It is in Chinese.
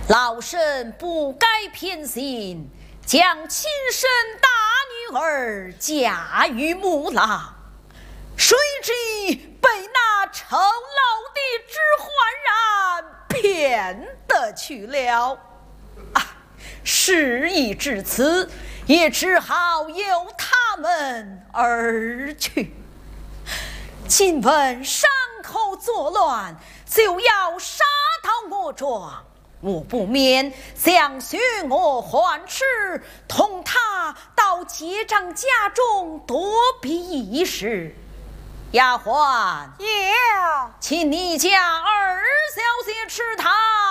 老身不该偏心，将亲生大女儿嫁与母郎，谁知被那丑陋的知焕然骗得去了。事已至此，也只好由他们而去。今闻伤口作乱，就要杀到我庄，我不免想寻我还吃，同他到结账家中躲避一时。丫鬟， 要， 请你将二小姐吃汤。